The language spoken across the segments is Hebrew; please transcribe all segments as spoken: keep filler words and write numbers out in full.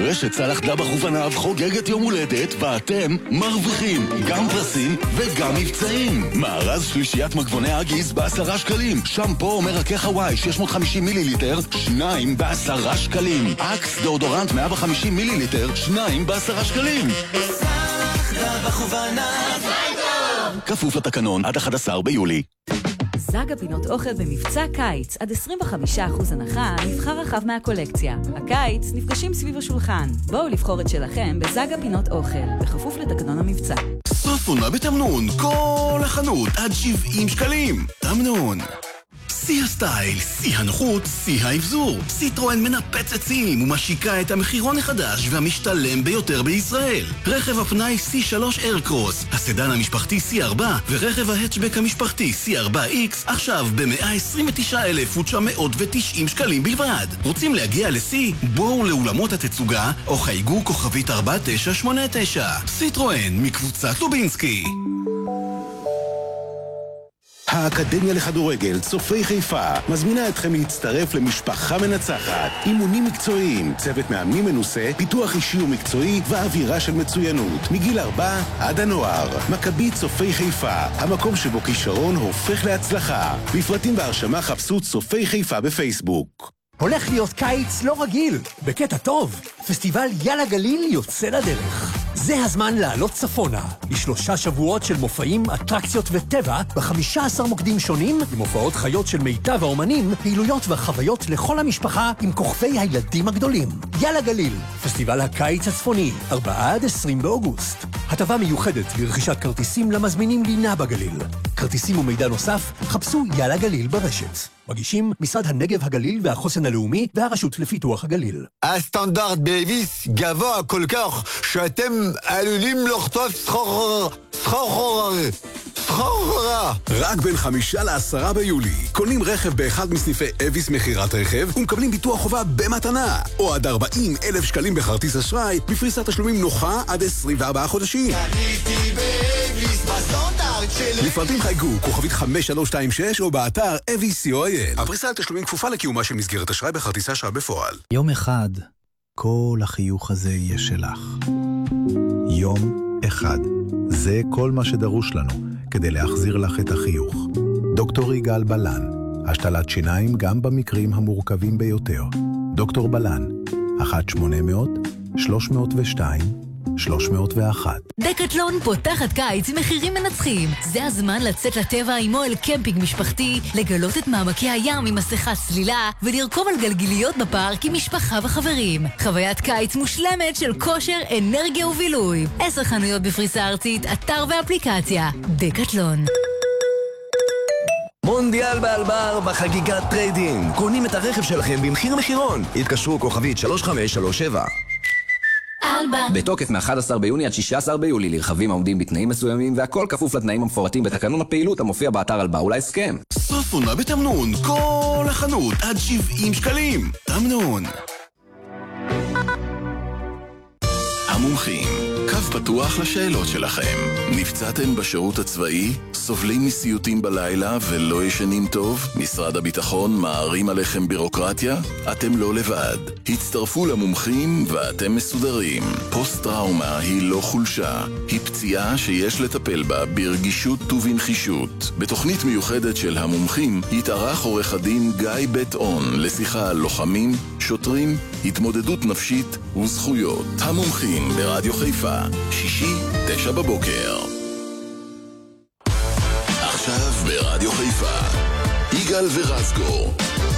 רשת צלח דבח ופניו חוגגת יום הולדת ואתם מרוויחים גם פרסים וגם מבצעים. מארז שלישיית מגבוני הגיז בעשרה שקלים. שמפו מרכך הוואי שש מאות וחמישים מיליליטר, שניים בעשרה שקלים. אקס דאודורנט מאה וחמישים מיליליטר, שניים בעשרה שקלים. צלח דבח ופניו כפוף לתקנון עד אחד עשר ביולי. זאגה פינות אוכל במבצע קיץ, עד עשרים וחמישה אחוז הנחה, נבחר רחב מהקולקציה. הקיץ נפגשים סביב השולחן. בואו לבחור את שלכם בזאגה פינות אוכל, בכפוף לתקנון המבצע. סוף עונה בתמנון, כל החנות עד שבעים שקלים. תמנון. שיא הסטייל, שיא הנוחות, שיא האבזור. סיטרואן מנפץ עצים ומשיקה את המחירון החדש והמשתלם ביותר בישראל. רכב הפנאי סי שלוש איירקרוס, הסדן המשפחתי סי ארבע ורכב ההטשבק המשפחתי סי ארבע איקס עכשיו ב-מאה עשרים ותשעה אלף ותשע מאות ותשעים שקלים בלבד. רוצים להגיע לסי? בואו לאולמות התצוגה או חייגו כוכבית ארבע תשע שמונה תשע. סיטרואן מקבוצת לובינסקי. האקדמיה לכדורגל צופי חיפה מזמינה אתכם להצטרף למשפחה מנצחת. אימונים מקצועיים, צוות מאמנים מנוסה, פיתוח אישי ומקצועי ואווירה של מצוינות. מגיל ארבע עד הנוער. מכבי צופי חיפה, המקום שבו כישרון הופך להצלחה. בפרטים בהרשמה חפשו צופי חיפה בפייסבוק. הולך להיות קיץ לא רגיל, בקטע טוב. פסטיבל יאללה גליל יוצא לדרך. זה הזמן לעלות צפונה, לשלושה שבועות של מופעים, אטרקציות וטבע, ב-חמישה עשר מוקדים שונים, עם הופעות חיות של מיטב האומנים, פעילויות וחוויות לכל המשפחה, עם כוכבי הילדים הגדולים. יאללה גליל, פסטיבל הקיץ הצפוני, ארבעה עד עשרים באוגוסט. הטבה מיוחדת לרכישת כרטיסים למזמינים לינה בגליל. כרטיסים ומידע נוסף, חפשו יאללה גליל ברשת. מגישים משרד הנגב הגליל והחוסן הלאומי והרשות לפיתוח הגליל. הסטנדרט באביס גבוה כל כך שאתם עלולים לחטוף סחור... סחור... סחור... רק בין חמישה לעשרה ביולי קונים רכב באחד מסניפי אביס מחירת רכב ומקבלים ביטוח חובה במתנה או עד ארבעים אלף שקלים בכרטיס אשראי בפריסת תשלומים נוחה עד עשרים וארבעה חודשים. קניתי באביס בסטנדרט שלי. לפרטים חייגו כוכבית חמש שלוש שתיים שש או באתר אביס סי או איי אל. הפריסה על תשלומים כפופה לקיומה של מסגרת אשראי בכרטיס אשראי בפועל. יום אחד כל החיוך הזה יהיה שלך. יום אחד. זה כל מה שדרוש לנו כדי להחזיר לך את החיוך. דוקטור יגאל בלן, השתלת שיניים גם במקרים המורכבים ביותר. דוקטור בלן, אחת שמונה אפס אפס שלוש אפס שתיים שלוש אפס אחת. דקטלון פותחת קיץ עם מחירים מנצחים. זה הזמן לצאת לטבע עם אוהל קמפינג משפחתי, לגלות את מעמקי הים עם מסכה סלילה ולרכוב על גלגיליות בפארק עם משפחה וחברים. חוויית קיץ מושלמת של כושר, אנרגיה ובילוי. עשר חנויות בפריסה ארצית, אתר ואפליקציה. דקטלון. מונדיאל באלבר בחגיגת טריידין. קונים את הרכב שלכם במחיר מחירון. התקשרו כוכבית שלוש חמש שלוש שבע. בתוקף מ-אחד עשר ביוני עד שישה עשר ביולי לרכבים העומדים בתנאים מסוימים והכל כפוף לתנאים המפורטים בתקנון הפעילות המופיע באתר אלבר ולהסכם. סוף עונה בתמנון, כל החנות עד שבעים שקלים. תמנון. המומחים, קו פתוח לשאלות שלכם. נפצעתם בשירות הצבאי? סובלים מסיוטים בלילה ולא ישנים טוב? משרד הביטחון מערים עליכם בירוקרטיה? אתם לא לבד. הצטרפו למומחים ואתם מסודרים. פוסט-טראומה היא לא חולשה. היא פציעה שיש לטפל בה ברגישות ובנחישות. בתוכנית מיוחדת של המומחים התארח עורך הדין גיא בית און לשיחה על לוחמים, שוטרים, התמודדות נפשית וזכויות. המומחים ברדיו חיפה, שישי, תשע בבוקר. עכשיו ברדיו חיפה, יגאל ורזגור.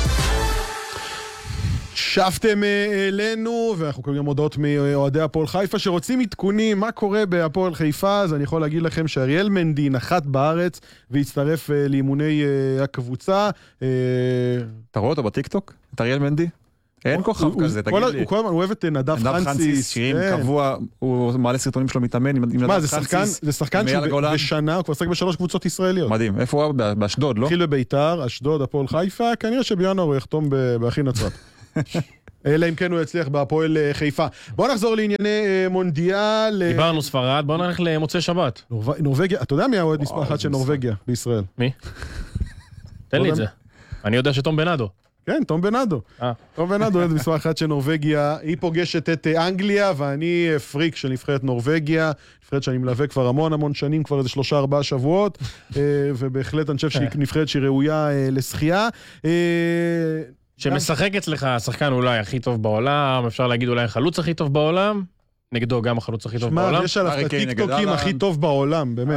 שבתם אלינו, ואנחנו קוראים גם הודעות מאוהדי הפועל חיפה שרוצים עדכונים מה קורה בהפועל חיפה. אז אני יכול להגיד לכם שאריאל מנדי נחת בארץ והצטרף לאימוני הקבוצה. אתה רואה אותו בטיקטוק? את אריאל מנדי? אין כוכב כזה, תגיד לי. הוא כל הזמן, הוא אוהב את נדב פרנסיס. שירים קבוע, הוא מעלה סרטונים שלו מתאמן עם נדב פרנסיס. זה שחקן שבשנה, הוא כבר שחק בשלוש קבוצות ישראליות. מדהים, איפה הוא? באשדוד, לא? התחיל בביתר, אשדוד, הפועל חיפה, כנראה שבינואר הוא יחתום באחי נצרת. אלא אם כן הוא יצליח בהפועל חיפה. בואו נחזור לענייני מונדיאל. דיברנו ספרד, בואו נלך למוצאי שבת. נורווגיה, אתה יודע מי האוהד מספר אחת של נורווגיה בישראל? מי? תן לי את זה. אני יודע שתום בנאדו. כן, תום בנאדו. תום בנאדו, מספר אחת של נורווגיה, היא פוגשת את אנגליה, ואני פריק של נבחרת נורווגיה, נבחרת שאני מלווה כבר המון המון שנים, כבר איזה שלושה ארבעה שבועות, ובהחלט אני חושב שהיא נבחרת שהיא ראויה לשחייה. שמשחק אצלך השחקן אולי הכי טוב בעולם, אפשר להגיד אולי החלוץ הכי טוב בעולם, נגדו גם החלוץ הכי טוב בעולם. שמע, יש עליו את הטיקטוקים הכי טוב בעולם, באמת.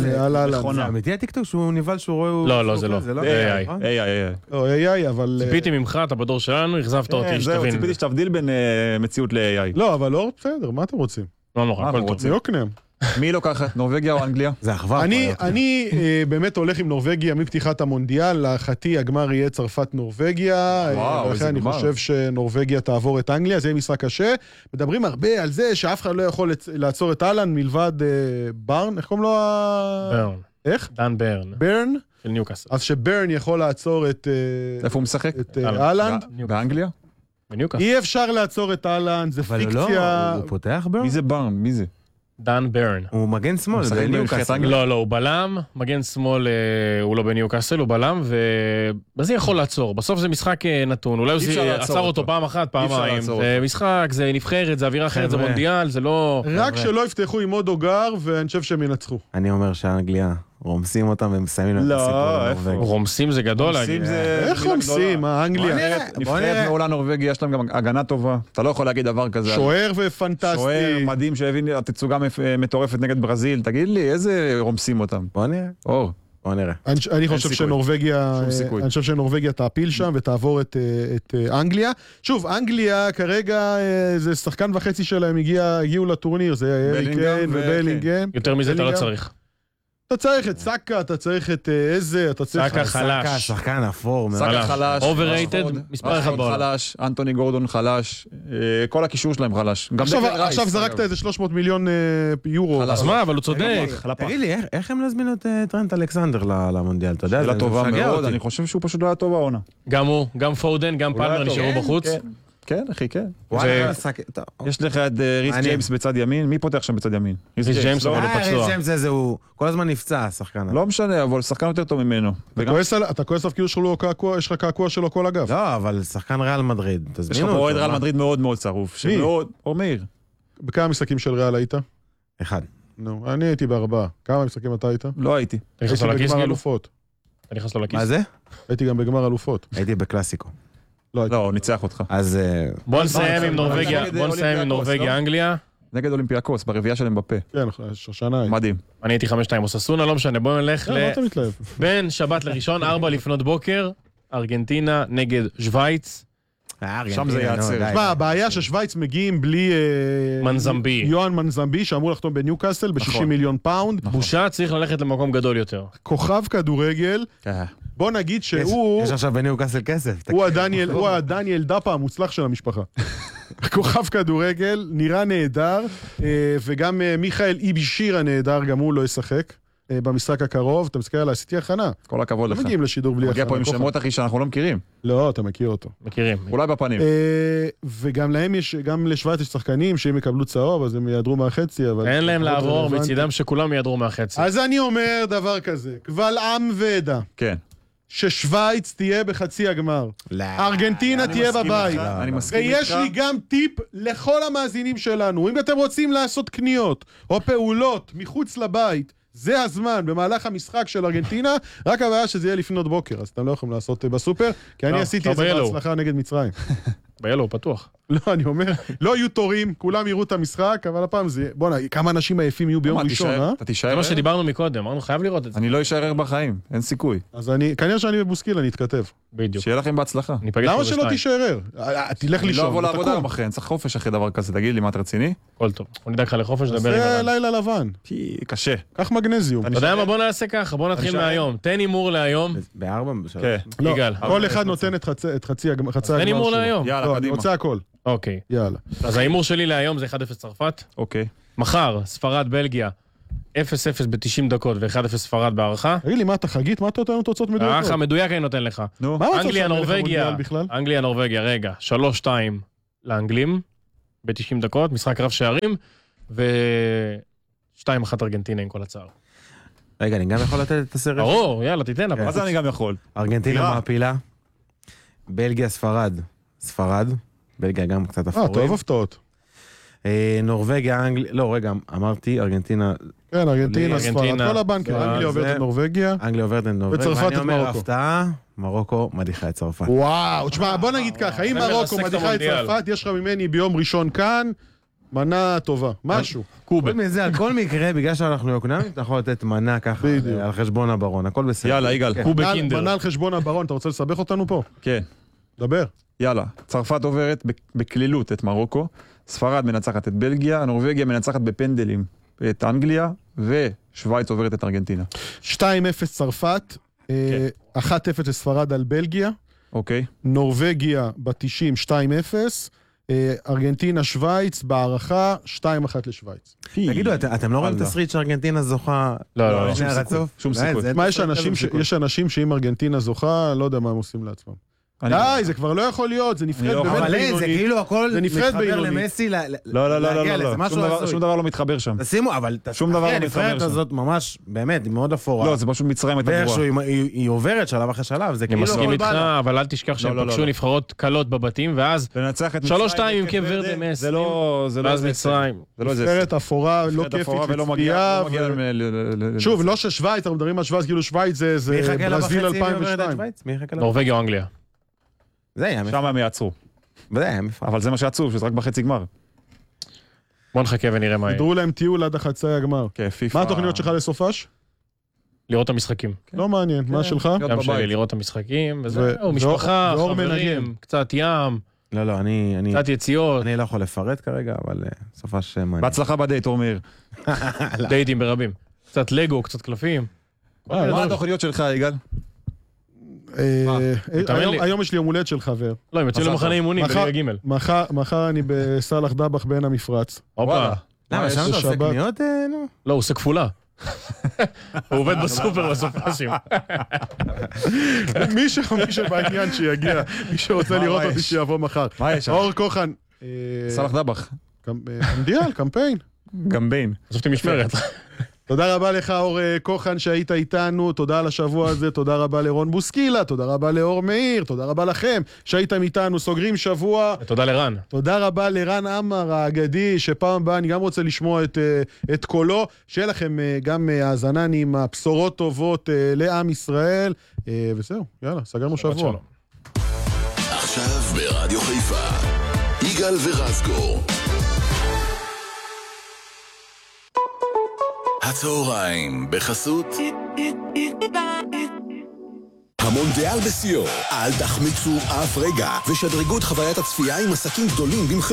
זה אמיתי הטיקטוק שהוא נבל שהוא רואה... לא, לא, זה לא. איי איי. לא, איי איי, אבל... ציפיתי ממך, אתה בדור שלנו, החזבת אותי, שתבין. ציפיתי שתבדיל בין מציאות ל-איי איי. לא, אבל לא, בסדר, מה אתם רוצים? לא נורא, הכל טוב. זה יוקנם. מי לוקחת, נורווגיה או אנגליה? זה אחווה. אני, אני באמת הולך עם נורווגיה מפתיחת המונדיאל, להערכתי הגמר יהיה צרפת נורווגיה, ולכן אני חושב שנורווגיה תעבור את אנגליה, זה יהיה משחק קשה. מדברים הרבה על זה שאף אחד לא יכול לעצור את אלן מלבד ברן, איך קוראים לו? ברן. איך? דן ברן. ברן? של ניוקאסל. אז שברן יכול לעצור את... איפה הוא משחק? את אלן. באנגליה? אי אפשר לעצור את אלן, זה פיקציה. הוא פותח ברן? מי זה ברן? מי זה? דן ברן. הוא מגן שמאל, זה ניוקאסל. לא, לא, הוא בלם, מגן שמאל, הוא לא בניוקאסל, הוא בלם, וזה יכול לעצור. בסוף זה משחק נתון, אולי הוא עצר אותו פעם אחת, פעמיים. זה משחק, זה נבחרת, זה אווירה אחרת, זה מונדיאל, זה לא... רק שלא יפתחו עם עוד אוגר, ואני חושב שהם ינצחו. אני אומר שהאנגליה... רומסים אותם ומסיימים את הסיפור הנורווגי. רומסים זה גדול. איך רומסים? האנגליה. נבחרת מעולה נורווגיה, יש להם גם הגנה טובה. אתה לא יכול להגיד דבר כזה. שוער ופנטסטי. שוער מדהים שהבין התצוגה מטורפת נגד ברזיל. תגיד לי, איזה רומסים אותם? בוא נראה. אור. בוא נראה. אני חושב שנורווגיה, אני חושב שנורווגיה תעפיל שם ותעבור את אנגליה. שוב, אנגליה כרגע זה שחקן וחצי שלהם הגיעו לטורניר. זה ארי קיין ובלינגהאם. יותר מזה אתה לא צריך. אתה צריך את סאקה, אתה צריך את איזה, אתה צריך... סאקה חלש. סאקה, שחקן אפור. סאקה חלש. אובררייטד, מספר אחד בעולם. חלש, אנטוני גורדון חלש, כל הקישור שלהם חלש. עכשיו זרקת איזה שלוש מאות מיליון יורו. אז מה, אבל הוא צודק. תגיד לי, איך הם להזמין את טרנט אלכסנדר למונדיאל? אתה יודע, שאלה טובה מאוד, אני חושב שהוא פשוט לא היה טוב העונה. גם הוא, גם פודן, גם פלמר נשארו בחוץ. כן, אחי, כן. יש לך את ריס ג'יימס בצד ימין, מי פותח שם בצד ימין? ריס ג'יימס, אבל הוא פצוע. ריס ג'יימס זה, הוא כל הזמן נפצע, השחקן. לא משנה, אבל שחקן יותר טוב ממנו. אתה כועס עליו כאילו יש לך קעקוע שלו כל אגף. לא, אבל שחקן ריאל מדריד, תזמינו אותו. יש לך פה אוהד ריאל מדריד מאוד מאוד צרוף. מי? או מאיר. בכמה משחקים של ריאל היית? אחד. נו, אני הייתי בארבעה. כמה משחקים אתה היית? לא הייתי. הייתי בגמר אלופות. מה זה? הייתי גם בגמר אלופות. הייתי בקלאסיקו. לא, ניצח אותך. אז... בוא נסיים עם נורווגיה, בוא נסיים עם נורווגיה, אנגליה. נגד אולימפיאקוס, ברביעייה שלהם בפה. כן, שושנה. מדהים. אני הייתי חמש שתיים אוססונה, לא משנה, בואו נלך ל... בין שבת לראשון, ארבע לפנות בוקר, ארגנטינה נגד שוויץ. שם זה יעצר. תשמע, הבעיה ששוויץ מגיעים בלי... מנזמבי. יואן מנזמבי, שאמור לחתום בניוקאסל ב-שישים מיליון פאונד. בושה, צריך ללכת למקום גדול יותר. כוכב כדורגל. בוא נגיד שהוא... יש עכשיו בניוקאסל כסף. הוא הדניאל דאפה המוצלח של המשפחה. כוכב כדורגל, נראה נהדר, וגם מיכאל איבישיר הנהדר, גם הוא לא ישחק. במשחק הקרוב, אתה מסתכל על עשיתי הכנה. כל הכבוד לך. לא מגיעים לשידור בלי הכנה. מגיע פה עם שמות אחי שאנחנו לא מכירים. לא, אתה מכיר אותו. מכירים. אולי בפנים. וגם להם יש, גם לשוויץ יש שחקנים שאם יקבלו צהוב, אז הם יעדרו מהחצי. אין להם לעבור, מצידם שכולם יעדרו מהחצי. אז אני אומר דבר כזה, קבל עם ועדה. כן. ששוויץ תהיה בחצי הגמר. ארגנטינה תהיה בבית. ויש לי גם טיפ לכל המאזינים שלנו. אם אתם רוצים לעשות קניות או פעולות מחוץ לבית, זה הזמן, במהלך המשחק של ארגנטינה, רק הבעיה שזה יהיה לפנות בוקר, אז אתם לא יכולים לעשות בסופר, כי אני עשיתי את זה בהצלחה נגד מצרים. ביאלו, פתוח. לא, אני אומר, לא יהיו תורים, כולם יראו את המשחק, אבל הפעם זה, בוא נגיד, כמה אנשים עייפים יהיו ביום ראשון, אה? אתה תישאר? זה מה שדיברנו מקודם, אמרנו, חייב לראות את זה. אני לא אשאר בחיים, אין סיכוי. אז אני, כנראה שאני בבוסקיל, אני אתכתב. בדיוק. שיהיה לכם בהצלחה. למה שלא תישאר? תלך לישון. אני לא אבוא לעבודה אחרי, אני צריך חופש אחרי דבר כזה, תגיד לי מה אתה רציני? כל טוב. בוא נדאג לך לחופש, דבר עם זה לילה לבן. קשה. קח מגנזיום. אתה יודע מה, בוא נעשה ככה, בוא נתחיל מהיום. תן הימור להיום. בארבע, יגאל. כל אחד נותן את חצי הגמר שלו. תן הימור להיום. יאללה, אני רוצה הכל. אוקיי. יאללה. אז ההימור שלי להיום זה אחד אפס צרפת. אוקיי. מחר, ספרד, בלגיה, אפס אפס ב-תשעים דקות ו-אחד אפס ספרד בהערכה. תגיד לי, מה אתה חגית? מה אתה נותן לנו תוצאות מדויקות? הערכה מדויק אני נותן לך. נו. אנגליה, נורווגיה. אנגליה, נורווגיה, רגע. שלוש שתיים לאנגלים ב-תשעים דקות, משחק רב שערים, ו-שתיים אחת ארגנטינה עם כל הצער. רגע, אני גם יכול לתת את הסרט? ברור, יאללה, תיתן. מה זה אני גם יכול? ארגנטינה מעפילה. בלגיה, ספרד. ספרד. בלגיה גם קצת אפורים. אה, טוב הפתעות. נורווגיה, אנגליה, לא, רגע, אמרתי, ארגנטינה. כן, ארגנטינה, ספרד, כל הבנקים, אנגליה עוברת את נורווגיה. אנגליה עוברת את נורווגיה. וצרפת את ואני אומר, מרוקו. הפתעה, מרוקו מדיחה את צרפת. וואו, תשמע, בוא נגיד ככה, אם מרוקו מדיחה את צרפת, יש לך ממני ביום ראשון כאן, מנה טובה, משהו. קובה. מזה, על כל מקרה, בגלל שאנחנו יוקנמים, אתה יכול לתת מנה ככה, על חשבון הברון, הכל בסדר. יאללה, יגאל, קובה קינדר. מנה על חשבון הברון, אתה רוצה לסבך אותנו פה? כן. דבר. יאללה, צרפת עוברת בכלילות את מרוקו, ספרד מנצחת את בלגיה, נורווגיה מנצחת בפנדלים את אנגליה, ושוויץ עוברת את ארגנטינה. שתיים אפס צרפת, אחת אפס לספרד על בלגיה, אוקיי. נורווגיה ב-תשעים שתיים אפס, ארגנטינה שוויץ בהערכה שתיים אחת לשוויץ. תגידו, אתם לא רואים תסריט שארגנטינה זוכה? לא, לא, שום סיכוי. מה, יש אנשים שאם ארגנטינה זוכה, לא יודע מה הם עושים לעצמם. די, זה כבר לא יכול להיות, זה נפרד באמת בינונית. זה כאילו הכל מתחבר למסי, לא, לא, לא, לא, שום דבר לא מתחבר שם. תשימו, אבל שום דבר לא מתחבר שם. הנבחרת הזאת ממש, באמת, היא מאוד אפורה. לא, זה פשוט מצרים את הגבוהה. ואיכשהו היא עוברת שלב אחרי שלב, זה כאילו הכל בא. אני מסכים איתך, אבל אל תשכח שהם פגשו נבחרות קלות בבתים, ואז שלוש שתיים עם קבר דמס. זה לא... ואז מצרים. נבחרת אפורה, לא כיפית לצפייה. שוב, לא ששוויץ, אנחנו מדברים על שוויץ, כאילו שוויץ זה ברזיל אלפיים ושתיים. נורווגיה או אנגליה. שם הם יעצרו. אבל זה מה שעצוב, שזה רק בחצי גמר. בוא נחכה ונראה מה יהיה. ידרו להם טיול עד החצי הגמר. מה התוכניות שלך לסופש? לראות את המשחקים. לא מעניין, מה שלך? גם שלי, לראות את המשחקים, וזהו, משפחה, חברים, קצת ים. לא, לא, אני... קצת יציאות. אני לא יכול לפרט כרגע, אבל סופש מעניין. בהצלחה בדייט, אור מאיר. דייטים ברבים. קצת לגו, קצת קלפים. מה התוכניות שלך, יגאל? היום יש לי יום הולדת של חבר. לא, הם יוצאים למחנה אימונים בליגה ג'. מחר אני בסלח דבח בעין המפרץ. הופה. למה, שם אתה עושה קניות? לא, הוא עושה כפולה. הוא עובד בסופר בסופשים. מי שבעניין שיגיע, מי שרוצה לראות אותי שיבוא מחר. מה יש שם? אור כוחן. סלח דבח. מונדיאל, קמפיין. גמביין. עזבתי משמרת. תודה רבה לך אור כוחן שהיית איתנו, תודה על השבוע הזה, תודה רבה לרון בוסקילה, תודה רבה לאור מאיר, תודה רבה לכם שהייתם איתנו, סוגרים שבוע. תודה לרן. תודה רבה לרן אמר האגדי, שפעם הבאה אני גם רוצה לשמוע את, את קולו, שיהיה לכם גם האזנה עם הבשורות טובות לעם ישראל, וזהו, יאללה, סגרנו שבוע. עכשיו ברדיו חיפה, יגאל ורזגור. הצהריים בחסות המונדיאל בסיור, אל תחמיצו אף רגע ושדרגו את חוויית הצפייה עם עסקים גדולים במחיר